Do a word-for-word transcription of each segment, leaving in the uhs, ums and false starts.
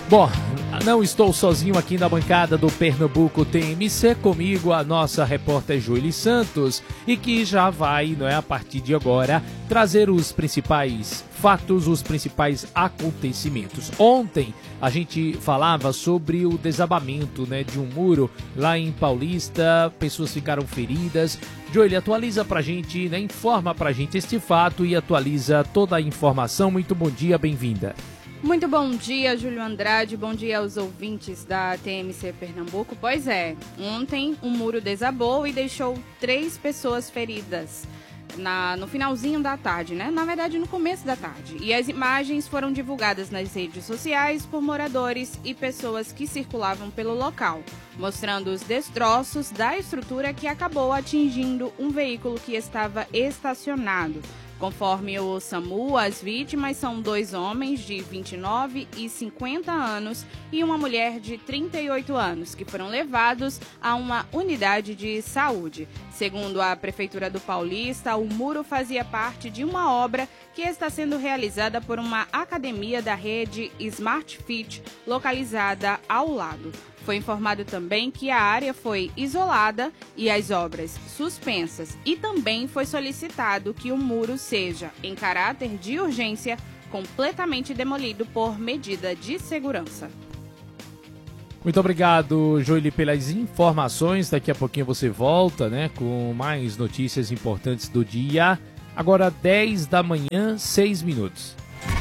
Bom, não estou sozinho aqui na bancada do Pernambuco T M C, comigo a nossa repórter Joely Santos, e que já vai, não é, a partir de agora, trazer os principais fatos, os principais acontecimentos. Ontem a gente falava sobre o desabamento, né, de um muro lá em Paulista, pessoas ficaram feridas. Joely, atualiza pra gente, né, informa pra gente este fato e atualiza toda a informação. Muito bom dia, bem-vinda. Muito bom dia, Júlio Andrade, bom dia aos ouvintes da T M C Pernambuco. Pois é, ontem um muro desabou e deixou três pessoas feridas na, no finalzinho da tarde, né? Na verdade, no começo da tarde. E as imagens foram divulgadas nas redes sociais por moradores e pessoas que circulavam pelo local, mostrando os destroços da estrutura que acabou atingindo um veículo que estava estacionado. Conforme o SAMU, as vítimas são dois homens de vinte e nove e cinquenta anos e uma mulher de trinta e oito anos, que foram levados a uma unidade de saúde. Segundo a Prefeitura do Paulista, o muro fazia parte de uma obra que está sendo realizada por uma academia da rede Smart Fit, localizada ao lado. Foi informado também que a área foi isolada e as obras suspensas, e também foi solicitado que o muro seja, em caráter de urgência, completamente demolido por medida de segurança. Muito obrigado, Joely, pelas informações. Daqui a pouquinho você volta, né, com mais notícias importantes do dia. Agora dez da manhã, seis minutos.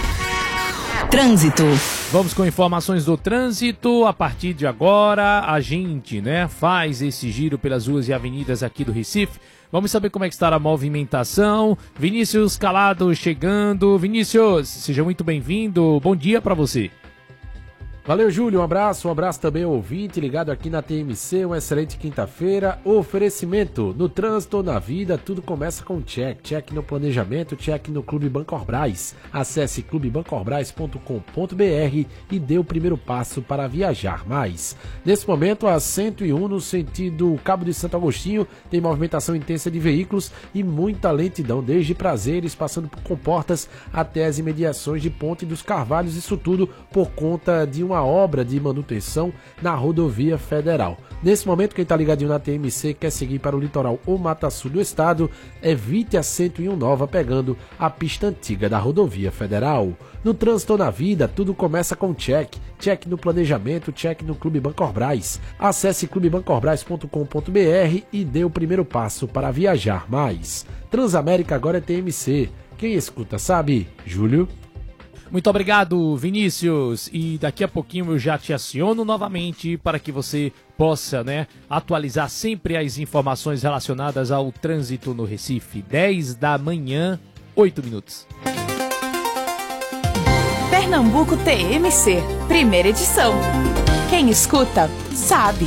Trânsito. Vamos com informações do trânsito. A partir de agora, a gente, né, faz esse giro pelas ruas e avenidas aqui do Recife. Vamos saber como é que está a movimentação. Vinícius Calado chegando. Vinícius, seja muito bem-vindo. Bom dia para você. Valeu, Júlio, um abraço, um abraço também ao ouvinte ligado aqui na T M C, uma excelente quinta-feira. Oferecimento, no trânsito ou na vida, tudo começa com check. Check no planejamento, check no Clube Bancorbras. Acesse clube bancorbras ponto com ponto b r e dê o primeiro passo para viajar mais. Nesse momento, a cento e um no sentido Cabo de Santo Agostinho, tem movimentação intensa de veículos e muita lentidão, desde Prazeres, passando por Comportas até as imediações de Ponte dos Carvalhos, isso tudo por conta de uma uma obra de manutenção na rodovia federal. Nesse momento, quem está ligadinho na T M C quer seguir para o litoral ou Mata Sul do estado, evite a cento e um nova pegando a pista antiga da rodovia federal. No trânsito ou na vida, tudo começa com check. Check no planejamento, check no Clube Bancorbras. Acesse clube bancorbras ponto com ponto b r e dê o primeiro passo para viajar mais. Transamérica agora é T M C. Quem escuta sabe, Júlio. Muito obrigado, Vinícius, e daqui a pouquinho eu já te aciono novamente para que você possa, né, atualizar sempre as informações relacionadas ao trânsito no Recife. dez da manhã, oito minutos. Pernambuco T M C, primeira edição. Quem escuta, sabe.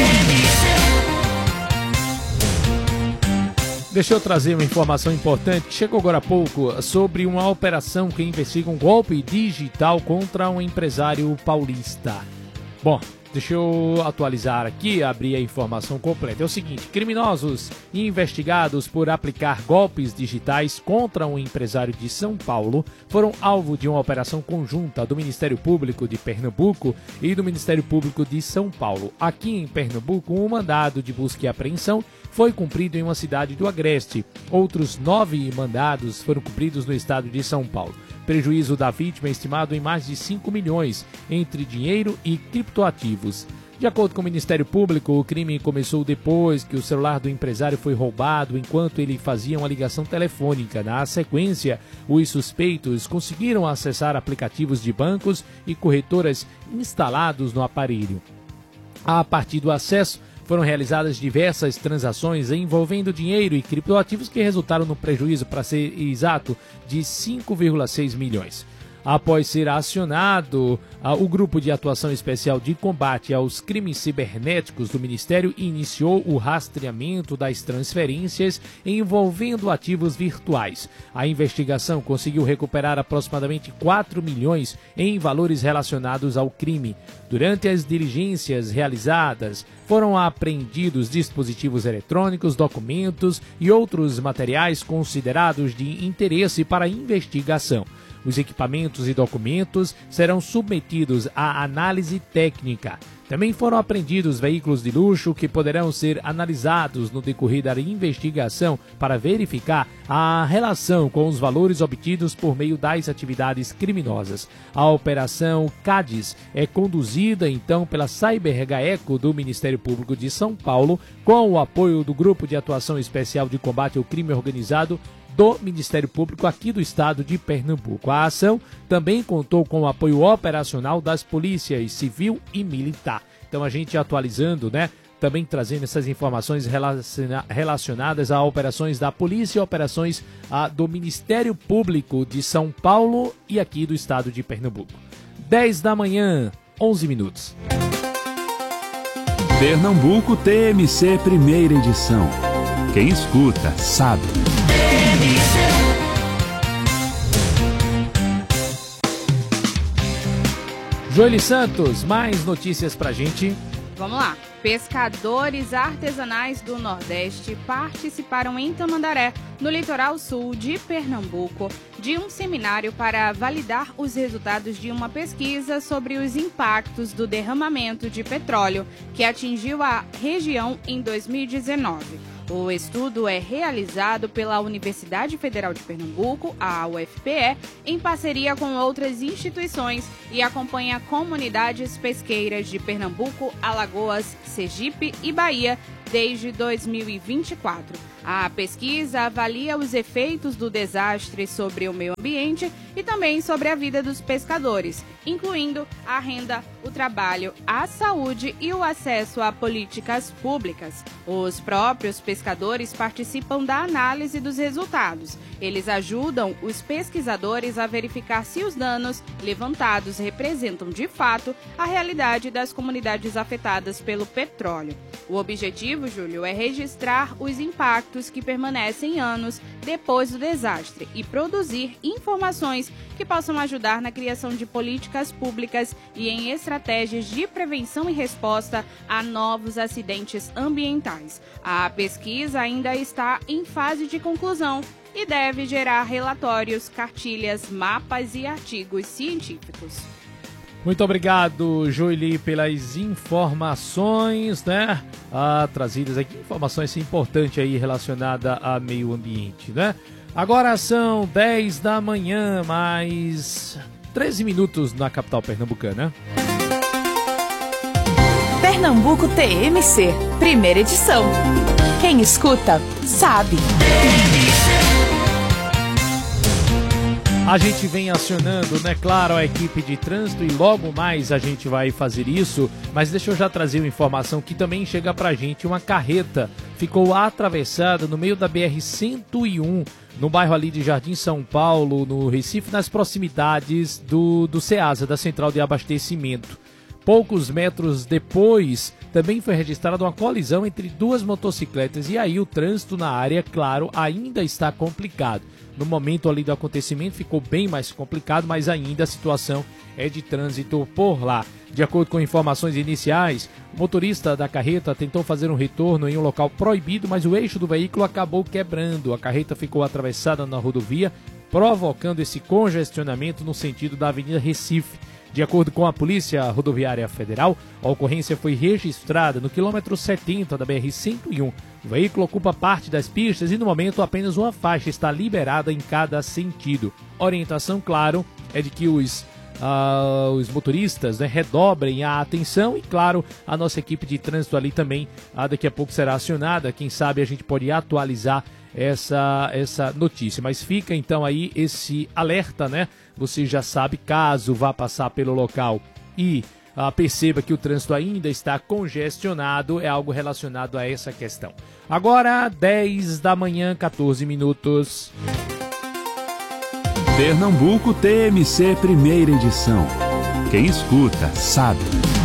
Deixa eu trazer uma informação importante. Chegou agora há pouco sobre uma operação que investiga um golpe digital contra um empresário paulista. Bom, deixa eu atualizar aqui, abrir a informação completa. É o seguinte: criminosos investigados por aplicar golpes digitais contra um empresário de São Paulo foram alvo de uma operação conjunta do Ministério Público de Pernambuco e do Ministério Público de São Paulo. Aqui em Pernambuco, um mandado de busca e apreensão foi cumprido em uma cidade do Agreste. Outros nove mandados foram cumpridos no estado de São Paulo. Prejuízo da vítima é estimado em mais de cinco milhões, entre dinheiro e criptoativos. De acordo com o Ministério Público, o crime começou depois que o celular do empresário foi roubado enquanto ele fazia uma ligação telefônica. Na sequência, os suspeitos conseguiram acessar aplicativos de bancos e corretoras instalados no aparelho. A partir do acesso, foram realizadas diversas transações envolvendo dinheiro e criptoativos que resultaram no prejuízo, para ser exato, de cinco vírgula seis milhões. Após ser acionado, o Grupo de Atuação Especial de Combate aos Crimes Cibernéticos do Ministério iniciou o rastreamento das transferências envolvendo ativos virtuais. A investigação conseguiu recuperar aproximadamente quatro milhões em valores relacionados ao crime. Durante as diligências realizadas, foram apreendidos dispositivos eletrônicos, documentos e outros materiais considerados de interesse para a investigação. Os equipamentos e documentos serão submetidos à análise técnica. Também foram apreendidos veículos de luxo que poderão ser analisados no decorrer da investigação para verificar a relação com os valores obtidos por meio das atividades criminosas. A Operação Cádiz é conduzida então pela CyberGaeco do Ministério Público de São Paulo, com o apoio do Grupo de Atuação Especial de Combate ao Crime Organizado do Ministério Público aqui do estado de Pernambuco. A ação também contou com o apoio operacional das polícias civil e militar. Então a gente atualizando, né? Também trazendo essas informações relaciona- relacionadas a operações da polícia e operações a, do Ministério Público de São Paulo e aqui do estado de Pernambuco. dez da manhã, onze minutos. Pernambuco T M C primeira edição. Quem escuta, sabe. Joeli Santos, mais notícias pra gente. Vamos lá. Pescadores artesanais do Nordeste participaram em Tamandaré, no litoral sul de Pernambuco, de um seminário para validar os resultados de uma pesquisa sobre os impactos do derramamento de petróleo que atingiu a região em dois mil e dezenove. O estudo é realizado pela Universidade Federal de Pernambuco, a U F P E, em parceria com outras instituições e acompanha comunidades pesqueiras de Pernambuco, Alagoas, Sergipe e Bahia desde dois mil e vinte e quatro. A pesquisa avalia os efeitos do desastre sobre o meio ambiente e também sobre a vida dos pescadores, incluindo a renda, o trabalho, a saúde e o acesso a políticas públicas. Os próprios pescadores participam da análise dos resultados. Eles ajudam os pesquisadores a verificar se os danos levantados representam de fato a realidade das comunidades afetadas pelo petróleo. O objetivo, Júlio, é registrar os impactos que permanecem anos depois do desastre e produzir informações que possam ajudar na criação de políticas públicas e em estratégias de prevenção e resposta a novos acidentes ambientais. A pesquisa ainda está em fase de conclusão e deve gerar relatórios, cartilhas, mapas e artigos científicos. Muito obrigado, Joeli, pelas informações, né? Ah, trazidas aqui, informações importantes aí relacionadas a meio ambiente, né? Agora são dez da manhã, mais treze minutos na capital pernambucana. Pernambuco T M C, primeira edição. Quem escuta, sabe. A gente vem acionando, né, claro, a equipe de trânsito e logo mais a gente vai fazer isso, mas deixa eu já trazer uma informação que também chega pra gente. Uma carreta ficou atravessada no meio da B R cento e um, no bairro ali de Jardim São Paulo, no Recife, nas proximidades do, do Ceasa, da Central de Abastecimento. Poucos metros depois, também foi registrada uma colisão entre duas motocicletas e aí o trânsito na área, claro, ainda está complicado. No momento ali do acontecimento ficou bem mais complicado, mas ainda a situação é de trânsito por lá. De acordo com informações iniciais, o motorista da carreta tentou fazer um retorno em um local proibido, mas o eixo do veículo acabou quebrando. A carreta ficou atravessada na rodovia, provocando esse congestionamento no sentido da Avenida Recife. De acordo com a Polícia Rodoviária Federal, a ocorrência foi registrada no quilômetro setenta da B R cento e um. O veículo ocupa parte das pistas e, no momento, apenas uma faixa está liberada em cada sentido. Orientação, claro, é de que os, uh, os motoristas, né, redobrem a atenção e, claro, a nossa equipe de trânsito ali também uh, daqui a pouco será acionada. Quem sabe a gente pode atualizar essa, essa notícia. Mas fica, então, aí esse alerta, né? Você já sabe, caso vá passar pelo local e ah, perceba que o trânsito ainda está congestionado, é algo relacionado a essa questão. Agora, dez da manhã, quatorze minutos. Pernambuco T M C primeira edição. Quem escuta, sabe.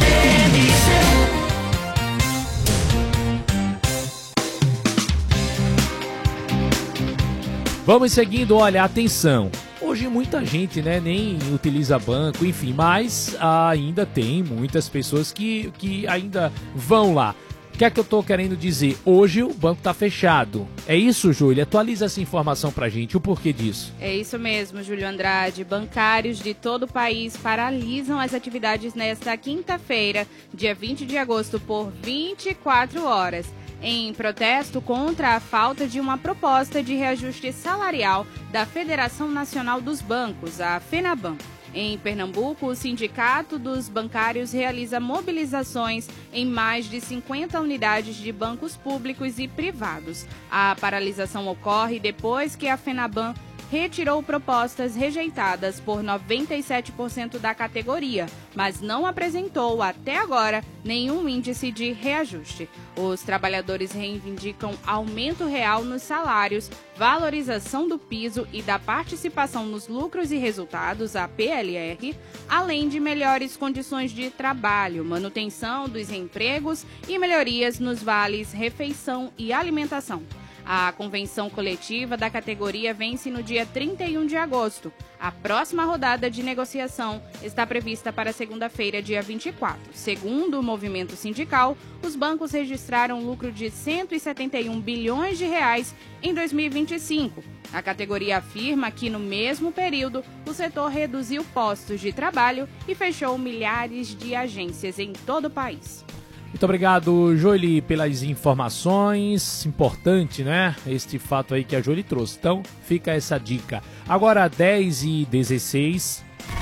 Vamos seguindo, olha, atenção. Hoje muita gente, né, nem utiliza banco, enfim, mas ainda tem muitas pessoas que, que ainda vão lá. O que é que eu tô querendo dizer? Hoje o banco tá fechado. É isso, Júlia? Atualiza essa informação pra gente, o porquê disso. É isso mesmo, Júlio Andrade. Bancários de todo o país paralisam as atividades nesta quinta-feira, dia vinte de agosto, por vinte e quatro horas, em protesto contra a falta de uma proposta de reajuste salarial da Federação Nacional dos Bancos, a FENABAN. Em Pernambuco, o Sindicato dos Bancários realiza mobilizações em mais de cinquenta unidades de bancos públicos e privados. A paralisação ocorre depois que a FENABAN retirou propostas rejeitadas por noventa e sete por cento da categoria, mas não apresentou até agora nenhum índice de reajuste. Os trabalhadores reivindicam aumento real nos salários, valorização do piso e da participação nos lucros e resultados, a P L R, além de melhores condições de trabalho, manutenção dos empregos e melhorias nos vales refeição e alimentação. A convenção coletiva da categoria vence no dia trinta e um de agosto. A próxima rodada de negociação está prevista para segunda-feira, dia vinte e quatro. Segundo o movimento sindical, os bancos registraram lucro de cento e setenta e um bilhões de reais em dois mil e vinte e cinco. A categoria afirma que, no mesmo período, o setor reduziu postos de trabalho e fechou milhares de agências em todo o país. Muito obrigado, Joeli, pelas informações. Importante, né? Este fato aí que a Joeli trouxe. Então, fica essa dica. Agora, dez e dezesseis.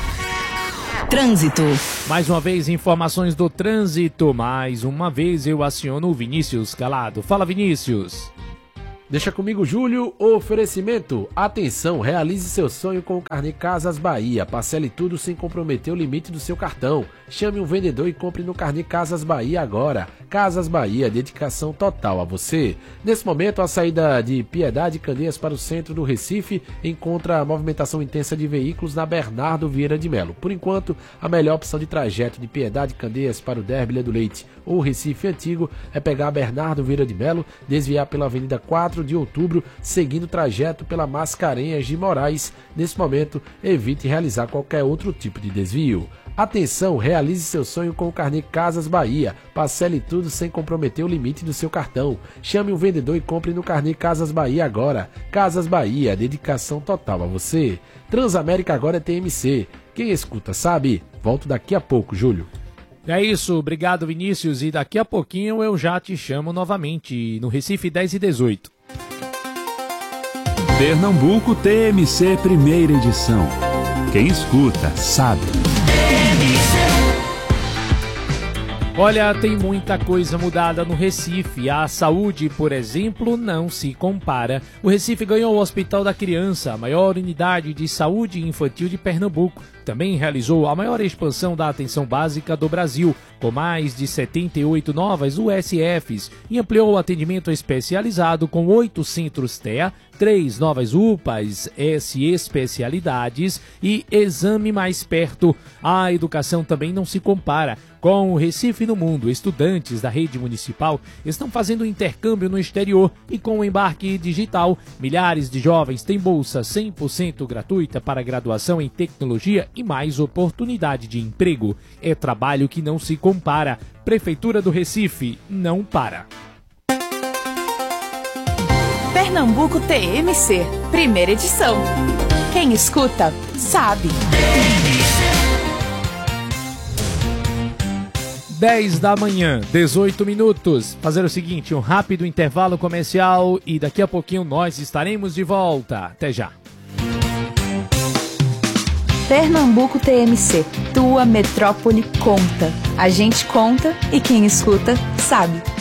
Trânsito. Mais uma vez, informações do trânsito. Mais uma vez, eu aciono o Vinícius Calado. Fala, Vinícius. Deixa comigo, Júlio. Oferecimento. Atenção, realize seu sonho com o Carnê Casas Bahia. Parcele tudo sem comprometer o limite do seu cartão. Chame um vendedor e compre no Carnê Casas Bahia agora. Casas Bahia, dedicação total a você. Nesse momento, a saída de Piedade e Candeias para o centro do Recife encontra a movimentação intensa de veículos na Bernardo Vieira de Melo. Por enquanto, a melhor opção de trajeto de Piedade e Candeias para o Derby do Leite ou Recife Antigo é pegar a Bernardo Vieira de Melo, desviar pela Avenida quatro de Outubro, seguindo o trajeto pela Mascarenhas de Moraes. Nesse momento, evite realizar qualquer outro tipo de desvio. Atenção, realize seu sonho com o Carnê Casas Bahia. Parcele tudo sem comprometer o limite do seu cartão. Chame um vendedor e compre no Carnê Casas Bahia agora. Casas Bahia, dedicação total a você. Transamérica agora é T M C. Quem escuta sabe. Volto daqui a pouco, Júlio. É isso, obrigado, Vinícius. E daqui a pouquinho eu já te chamo novamente no Recife dez e dezoito. Pernambuco T M C Primeira Edição. Quem escuta sabe. Olha, tem muita coisa mudada no Recife. A saúde, por exemplo, não se compara. O Recife ganhou o Hospital da Criança, a maior unidade de saúde infantil de Pernambuco. Também realizou a maior expansão da atenção básica do Brasil, com mais de setenta e oito novas U S Fs, e ampliou o atendimento especializado com oito centros T E A, três novas U P As, S especialidades e exame mais perto. A educação também não se compara. Com o Recife no mundo, estudantes da rede municipal estão fazendo intercâmbio no exterior e com o embarque digital, milhares de jovens têm bolsa cem por cento gratuita para graduação em tecnologia e mais oportunidade de emprego. É trabalho que não se compara. Prefeitura do Recife não para. Pernambuco T M C, primeira edição. Quem escuta, sabe. dez da manhã, dezoito minutos. Fazer o seguinte, um rápido intervalo comercial e daqui a pouquinho nós estaremos de volta. Até já. Pernambuco T M C, tua metrópole conta. A gente conta e quem escuta sabe.